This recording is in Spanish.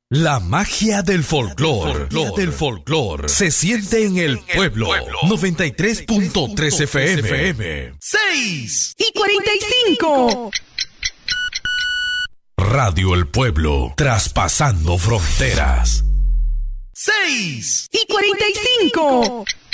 La magia del folclor se siente en el pueblo. 93.3 FM. 6:45. Radio El Pueblo, traspasando fronteras. 6:45.